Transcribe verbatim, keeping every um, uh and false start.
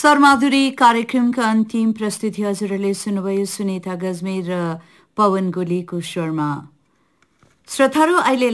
स्वरमाधुरी कार्यक्रमका अन्तिम प्रस्तुति हजुरहरूले सुन्नुभयो सुनिता गजमेर र पवन गोलीको स्वरमा। श्रोताहरू अहिले